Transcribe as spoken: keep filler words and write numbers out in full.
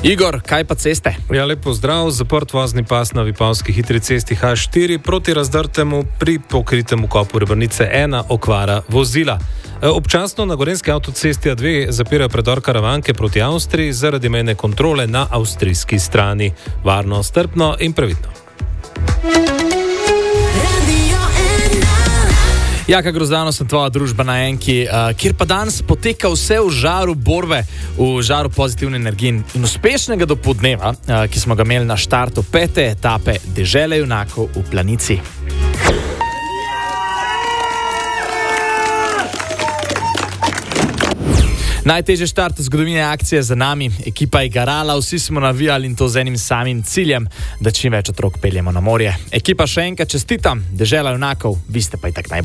Igor, kaj pa ceste? Ja, lepo zdrav, zaprt vozni pas na Vipavski hitri cesti H štiri proti razdrtemu pri pokritemu kopu Rebrnice ena okvara vozila. Občasno na Gorenjski avtocesti A dve zapirajo predor Karavanke proti Avstriji zaradi mejne kontrole na avstrijski strani. Varno, strpno in previdno. Jaka Grozdano, sem tvoja družba na Enki, uh, kjer pa danes poteka vse v žaru borbe, v žaru pozitivne energije in uspešnega dopoldneva, uh, ki smo ga imeli na štartu pete etape Dežele junakov v Planici. Najtežji štart zgodovine akcije za nami, ekipa je garala, vsi smo navijali in to z enim samim ciljem, da čim več otrok peljemo na morje. Ekipa še enkrat čestitam, Dežela junakov, vi ste pa itak najbolj.